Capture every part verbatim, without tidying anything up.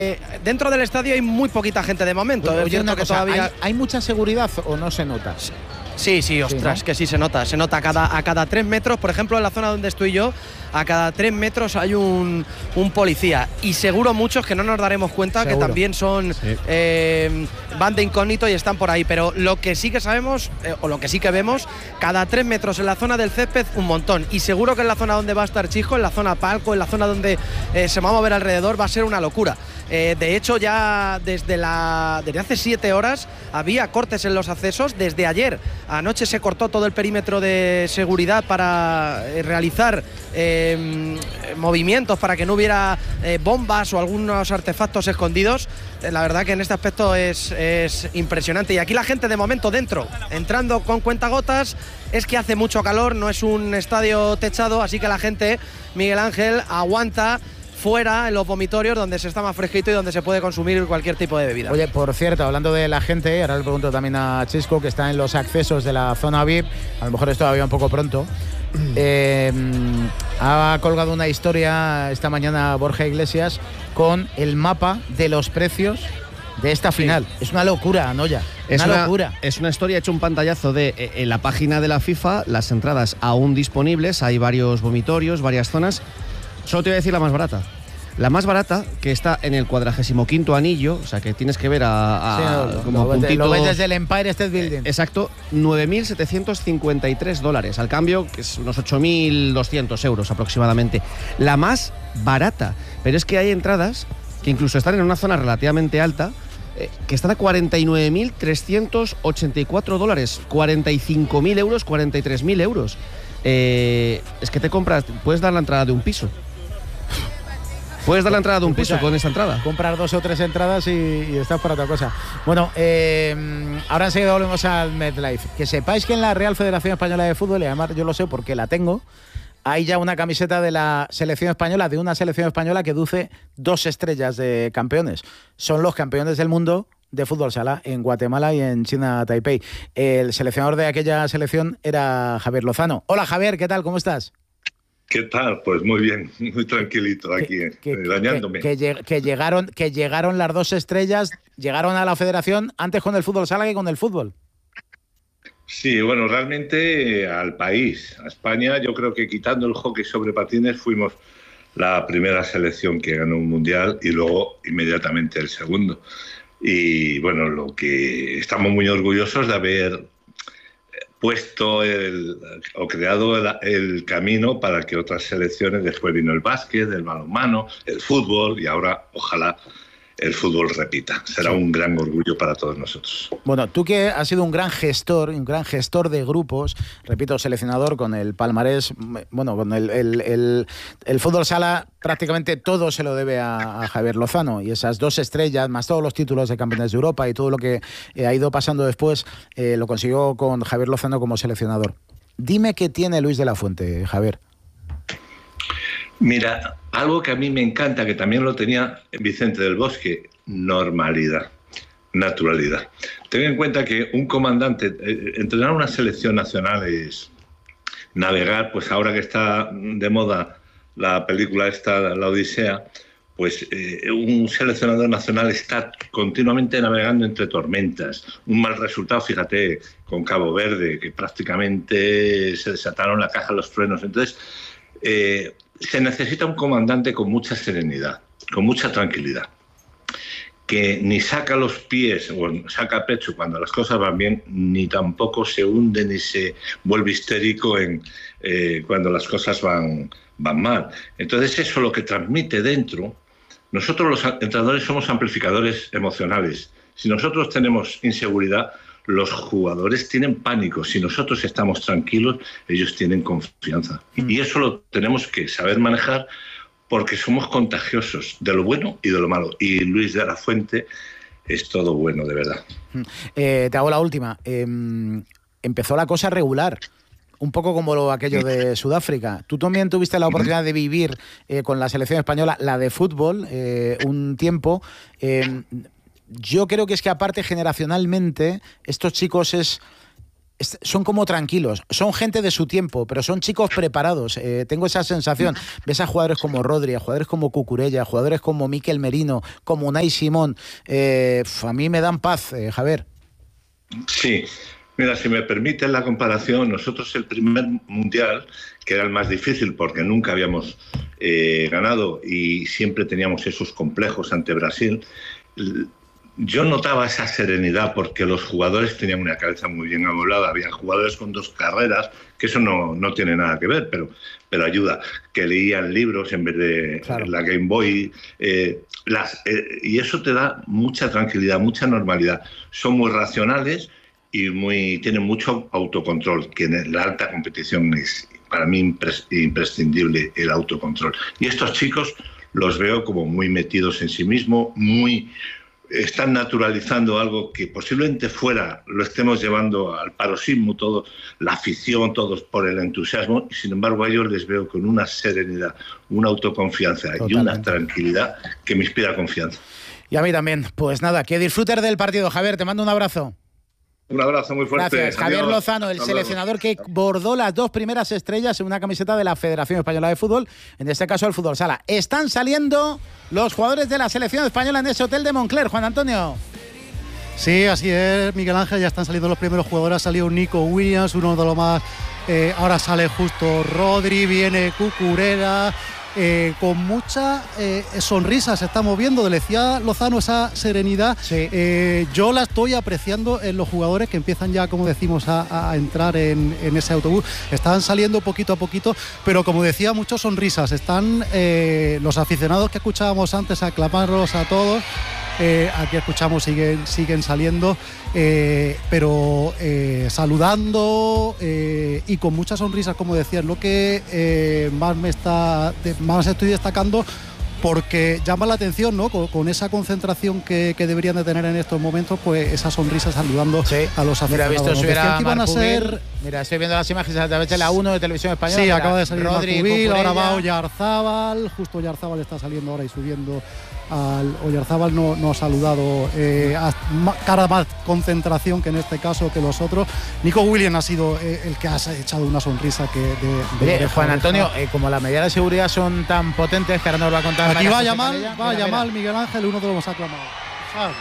Eh, dentro del estadio hay muy poquita gente de momento. Oye, es cierto una que cosa, todavía... ¿hay, ¿hay mucha seguridad o no se nota? Sí, sí, ostras, sí, ¿no? que sí se nota. Se nota a cada, a cada tres metros, por ejemplo, en la zona donde estoy yo, a cada tres metros hay un, un policía. Y seguro muchos que no nos daremos cuenta Seguro. que también son Sí. eh, van de incógnito y están por ahí. Pero lo que sí que sabemos, eh, o lo que sí que vemos, cada tres metros en la zona del césped, un montón. Y seguro que en la zona donde va a estar Chico, en la zona palco, en la zona donde eh, se va a mover alrededor, va a ser una locura. Eh, de hecho, ya desde, la, desde hace siete horas había cortes en los accesos. Desde ayer anoche se cortó todo el perímetro de seguridad para eh, realizar eh, movimientos, para que no hubiera eh, bombas o algunos artefactos escondidos. Eh, la verdad que en este aspecto es, es impresionante. Y aquí la gente de momento dentro, entrando con cuentagotas. Es que hace mucho calor, no es un estadio techado, así que la gente, Miguel Ángel, aguanta fuera en los vomitorios donde se está más fresquito y donde se puede consumir cualquier tipo de bebida. Oye, por cierto, hablando de la gente, ahora le pregunto también a Chisco, que está en los accesos de la zona V I P, a lo mejor es todavía un poco pronto. Eh, ha colgado una historia esta mañana Borja Iglesias con el mapa de los precios de esta final. Sí. Es una locura, Noya. Es una, una locura. Es una historia, he hecho un pantallazo de eh, en la página de la FIFA, las entradas aún disponibles, hay varios vomitorios, varias zonas. Solo te voy a decir la más barata. La más barata, que está en el cuadragésimo quinto anillo, o sea que tienes que ver a, a sí, no, como lo, puntito, lo ves desde el Empire State Building. Exacto, nueve mil setecientos cincuenta y tres dólares. Al cambio, que es unos ocho mil doscientos euros aproximadamente. La más barata. Pero es que hay entradas que incluso están en una zona relativamente alta, eh, que están a cuarenta y nueve mil trescientos ochenta y cuatro dólares. cuarenta y cinco mil euros, cuarenta y tres mil euros. Eh, es que te compras, puedes dar la entrada de un piso. Puedes dar la entrada de un piso con esa entrada. Comprar dos o tres entradas y, y estás para otra cosa. Bueno, eh, ahora enseguida volvemos al MetLife. Que sepáis que en la Real Federación Española de Fútbol, y además yo lo sé porque la tengo, hay ya una camiseta de la selección española, de una selección española que luce dos estrellas de campeones. Son los campeones del mundo de fútbol sala en Guatemala y en China Taipei. El seleccionador de aquella selección era Javier Lozano. Hola Javier, ¿qué tal? ¿Cómo estás? ¿Qué tal? Pues muy bien, muy tranquilito aquí, que, que, dañándome. Que, que, que, llegaron, que llegaron las dos estrellas, llegaron a la federación antes con el fútbol sala que con el fútbol. Sí, bueno, realmente al país, a España, yo creo que quitando el hockey sobre patines fuimos la primera selección que ganó un mundial y luego inmediatamente el segundo. Y bueno, lo que estamos muy orgullosos de haber puesto el, o creado el, el camino para que otras selecciones, después vino el básquet, el balonmano, el fútbol y ahora ojalá el fútbol repita. Será un gran orgullo para todos nosotros. Bueno, tú que has sido un gran gestor, un gran gestor de grupos, repito, seleccionador con el palmarés, bueno, con el, el, el, el fútbol sala prácticamente todo se lo debe a, a Javier Lozano y esas dos estrellas, más todos los títulos de campeones de Europa y todo lo que eh, ha ido pasando después, eh, lo consiguió con Javier Lozano como seleccionador. Dime qué tiene Luis de la Fuente, Javier. Mira, algo que a mí me encanta, que también lo tenía Vicente del Bosque, normalidad, naturalidad. Ten en cuenta que un comandante, eh, entrenar una selección nacional es navegar, pues ahora que está de moda la película esta, La Odisea, pues eh, un seleccionador nacional está continuamente navegando entre tormentas. Un mal resultado, fíjate, con Cabo Verde, que prácticamente se desataron la caja de los truenos. Entonces, eh, se necesita un comandante con mucha serenidad, con mucha tranquilidad, que ni saca los pies o saca pecho cuando las cosas van bien, ni tampoco se hunde ni se vuelve histérico en, eh, cuando las cosas van, van mal. Entonces eso lo que transmite dentro, nosotros los entrenadores somos amplificadores emocionales. Si nosotros tenemos inseguridad, los jugadores tienen pánico. Si nosotros estamos tranquilos, ellos tienen confianza. Mm. Y eso lo tenemos que saber manejar porque somos contagiosos de lo bueno y de lo malo. Y Luis de la Fuente es todo bueno, de verdad. Eh, te hago la última. Eh, empezó la cosa regular. Un poco como lo, aquello de Sudáfrica. Tú también tuviste la oportunidad de vivir eh, con la selección española, la de fútbol, eh, un tiempo. Eh, Yo creo que es que aparte generacionalmente estos chicos es son como tranquilos, son gente de su tiempo, pero son chicos preparados. Eh, tengo esa sensación. Ves a jugadores como Rodri, a jugadores como Cucurella, a jugadores como Mikel Merino, como Unai Simón. Eh, a mí me dan paz, eh, Javier. Sí. Mira, si me permite la comparación, nosotros el primer mundial, que era el más difícil porque nunca habíamos eh, ganado y siempre teníamos esos complejos ante Brasil, yo notaba esa serenidad porque los jugadores tenían una cabeza muy bien amoblada, había jugadores con dos carreras, que eso no, no tiene nada que ver, pero, pero ayuda, que leían libros en vez de claro. la Game Boy, eh, las, eh, y eso te da mucha tranquilidad, mucha normalidad. Son muy racionales y muy, tienen mucho autocontrol, que en la alta competición es para mí impres, imprescindible el autocontrol. Y estos chicos los veo como muy metidos en sí mismos, muy... están naturalizando algo que posiblemente fuera lo estemos llevando al paroxismo, todo, la afición, todos por el entusiasmo, y sin embargo a ellos les veo con una serenidad, una autoconfianza Totalmente. Y una tranquilidad que me inspira confianza. Y a mí también. Pues nada, que disfrutes del partido, Javier, te mando un abrazo. Un abrazo muy fuerte. Gracias. Javier Adiós. Lozano, el Hasta seleccionador luego. Que bordó las dos primeras estrellas en una camiseta de la Federación Española de Fútbol, en este caso el Fútbol Sala. Están saliendo los jugadores de la selección española en ese hotel de Moncler, Juan Antonio. Sí, así es, Miguel Ángel, ya están saliendo los primeros jugadores. Ha salido Nico Williams, uno de los más... Eh, ahora sale justo Rodri, viene Cucurella... Eh, con mucha eh, sonrisa se está moviendo, le decía Lozano, esa serenidad. Sí. Eh, yo la estoy apreciando en los jugadores que empiezan ya, como decimos, a, a entrar en, en ese autobús. Están saliendo poquito a poquito, pero como decía, muchas sonrisas. Están eh, los aficionados que escuchábamos antes aclamarlos a todos. Eh, aquí escuchamos, siguen, siguen saliendo, eh, pero eh, saludando eh, y con muchas sonrisas, como decía, es lo que eh, más me está, más estoy destacando, porque llama la atención, ¿no? Con, con esa concentración que, que deberían de tener en estos momentos, pues esa sonrisa saludando sí. a los aficionados. Mira, visto, decían que iban a ser... Mira, estoy viendo las imágenes a través de la uno de Televisión Española. Sí, mira, acaba de salir Rodri, Marcubil, ahora va Oyarzábal, justo Oyarzábal está saliendo ahora y subiendo al Oyarzábal, no, no ha saludado, eh, a, cara más concentración que en este caso que los otros. Nico Williams ha sido eh, el que ha echado una sonrisa que de, de Oye, Juan Antonio, eh, como las medidas de seguridad son tan potentes que ahora nos va a contar. Aquí va a llamar, va a llamar Miguel Ángel, uno de los más aclamados. ¿Sabes?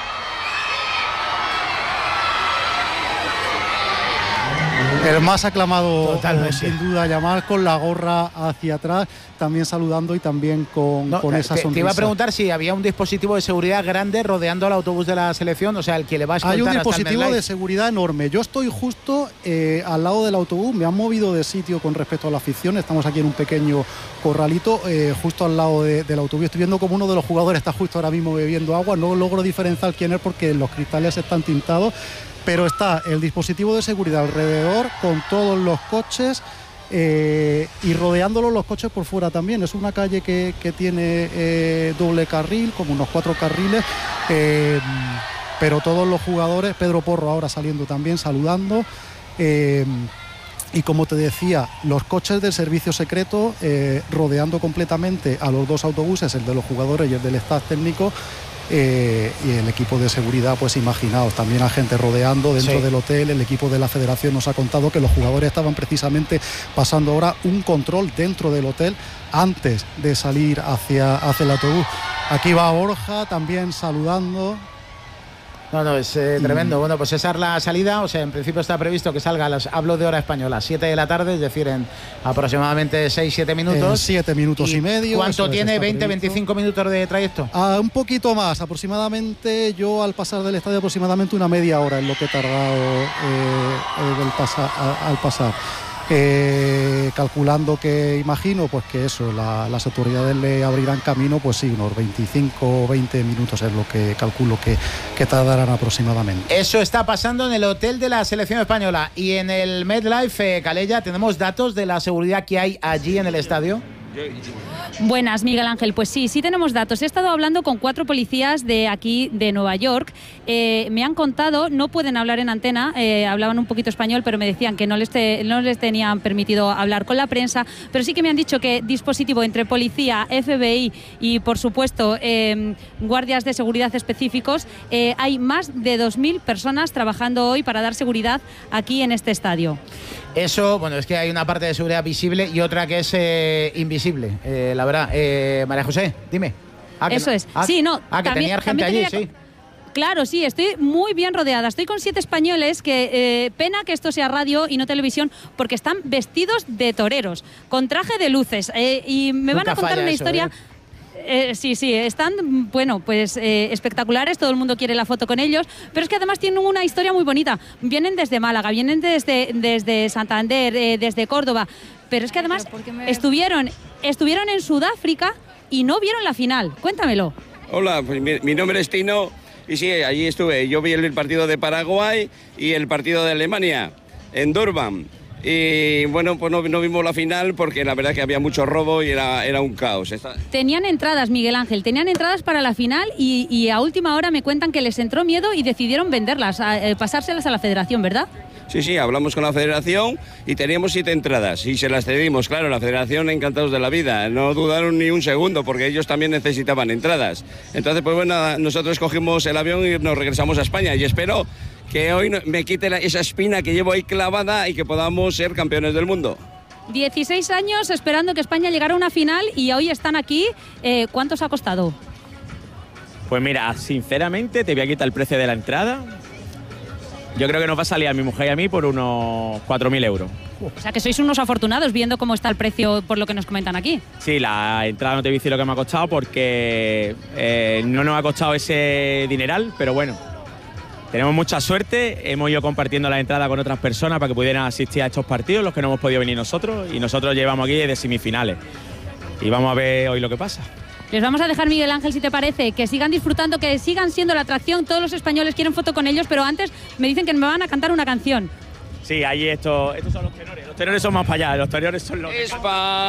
El más aclamado, eh, sin duda, Yamal, con la gorra hacia atrás, también saludando y también con, no, con esa te, sonrisa. Te iba a preguntar si había un dispositivo de seguridad grande rodeando al autobús de la selección, o sea, el que le va a escoltar. Hay un hasta dispositivo el de seguridad enorme. Yo estoy justo eh, al lado del autobús, me han movido de sitio con respecto a la afición. Estamos aquí en un pequeño corralito, eh, justo al lado de, del autobús. Estoy viendo como uno de los jugadores está justo ahora mismo bebiendo agua. No logro diferenciar quién es porque los cristales están tintados. Pero está el dispositivo de seguridad alrededor con todos los coches eh, y rodeándolo los coches por fuera también. Es una calle que, que tiene eh, doble carril, como unos cuatro carriles, eh, pero todos los jugadores, Pedro Porro ahora saliendo también, saludando. Eh, y como te decía, los coches del servicio secreto eh, rodeando completamente a los dos autobuses, el de los jugadores y el del staff técnico. Eh, y el equipo de seguridad, pues imaginaos, también a gente rodeando dentro sí. del hotel. El equipo de la federación nos ha contado que los jugadores estaban precisamente pasando ahora un control dentro del hotel antes de salir hacia, hacia el autobús. Aquí va Borja también saludando. No, no, es eh, tremendo. Bueno, pues esa es la salida. O sea, en principio está previsto que salga, a las, hablo de hora española, siete de la tarde, es decir, en aproximadamente seis siete minutos. siete minutos y, y medio. ¿Cuánto tiene? ¿veinte, veinticinco minutos de trayecto? Ah, un poquito más, aproximadamente. Yo al pasar del estadio, aproximadamente una media hora es lo que he tardado eh, el pasar, a, al pasar. Eh, calculando que imagino pues que eso, la, las autoridades le abrirán camino, pues sí, unos veinticinco o veinte minutos es lo que calculo que, que tardarán aproximadamente. Eso está pasando en el hotel de la selección española. Y en el MetLife, eh, Calella, ¿tenemos datos de la seguridad que hay allí en el estadio? Buenas, Miguel Ángel. Pues sí, sí tenemos datos. He estado hablando con cuatro policías de aquí, de Nueva York. Eh, me han contado, no pueden hablar en antena, eh, hablaban un poquito español, pero me decían que no les, te, no les tenían permitido hablar con la prensa, pero sí que me han dicho que dispositivo entre policía, F B I y, por supuesto, eh, guardias de seguridad específicos, eh, hay más de dos mil personas trabajando hoy para dar seguridad aquí en este estadio. Eso, bueno, es que hay una parte de seguridad visible y otra que es eh, invisible, eh, la verdad. Eh, María José, dime. Ah, Eso no, es. Ah, sí, no. Ah, que también, tenía gente allí, tenía... sí. Claro, sí, estoy muy bien rodeada. Estoy con siete españoles que, eh, pena que esto sea radio y no televisión, porque están vestidos de toreros, con traje de luces. Eh, y me Nunca van a contar falla una eso, historia... ¿eh? Eh, sí, sí, están, bueno, pues eh, espectaculares, todo el mundo quiere la foto con ellos, pero es que además tienen una historia muy bonita. Vienen desde Málaga, vienen desde, desde Santander, eh, desde Córdoba, pero es que además me... estuvieron, estuvieron en Sudáfrica y no vieron la final. Cuéntamelo. Hola, pues mi, mi nombre es Tino y sí, allí estuve. Yo vi el partido de Paraguay y el partido de Alemania en Durban. Y bueno, pues no, no vimos la final porque la verdad que había mucho robo y era, era un caos. Esta... Tenían entradas, Miguel Ángel, tenían entradas para la final y, y a última hora me cuentan que les entró miedo y decidieron venderlas, a, eh, pasárselas a la federación, ¿verdad? Sí, sí, hablamos con la federación y teníamos siete entradas y se las cedimos. Claro, la federación encantados de la vida, no dudaron ni un segundo porque ellos también necesitaban entradas. Entonces, pues bueno, nosotros cogimos el avión y nos regresamos a España y espero que hoy me quite la, esa espina que llevo ahí clavada y que podamos ser campeones del mundo. dieciséis años esperando que España llegara a una final y hoy están aquí. Eh, ¿Cuánto os ha costado? Pues mira, sinceramente te voy a quitar el precio de la entrada. Yo creo que nos va a salir a mi mujer y a mí por unos cuatro mil euros. O sea que sois unos afortunados viendo cómo está el precio por lo que nos comentan aquí. Sí, la entrada no te voy a decir lo que me ha costado porque eh, no nos ha costado ese dineral, pero bueno, tenemos mucha suerte. Hemos ido compartiendo la entrada con otras personas para que pudieran asistir a estos partidos, los que no hemos podido venir nosotros, y nosotros llevamos aquí de semifinales. Y vamos a ver hoy lo que pasa. Les vamos a dejar, Miguel Ángel, si te parece, que sigan disfrutando, que sigan siendo la atracción. Todos los españoles quieren foto con ellos, pero antes me dicen que me van a cantar una canción. Sí, ahí estos, estos son los tenores. Los tenores son más para allá, los tenores son los...